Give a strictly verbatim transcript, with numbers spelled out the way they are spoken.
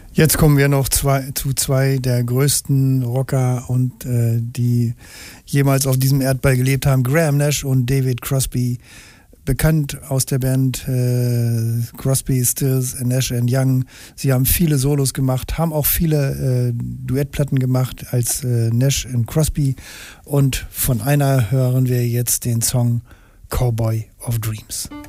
Jetzt kommen wir noch zwei, zu zwei der größten Rocker und äh, die jemals auf diesem Erdball gelebt haben. Graham Nash und David Crosby, bekannt aus der Band äh, Crosby, Stills, Nash and Young. Sie haben viele Solos gemacht, haben auch viele äh, Duettplatten gemacht als äh, Nash und Crosby. Und von einer hören wir jetzt den Song Cowboy of Dreams.